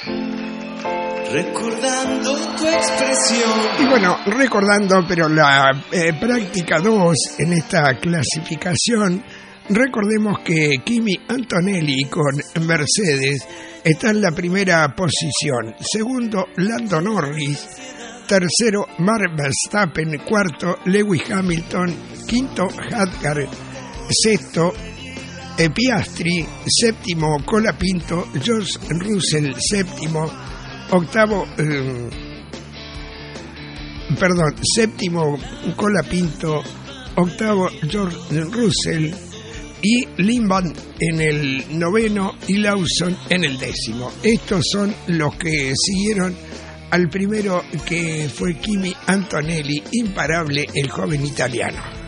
Recordando tu expresión. Y bueno, recordando, pero la práctica 2 en esta clasificación, recordemos que Kimi Antonelli con Mercedes está en la primera posición. Segundo, Lando Norris. Tercero, Max Verstappen. Cuarto, Lewis Hamilton. Quinto, Hadgar. Sexto, Piastri. Séptimo, Colapinto. George Russell. Séptimo. Séptimo, Colapinto. Octavo, George Russell. Y Lindman en el noveno y Lawson en el décimo. Estos son los que siguieron al primero, que fue Kimi Antonelli, imparable, el joven italiano.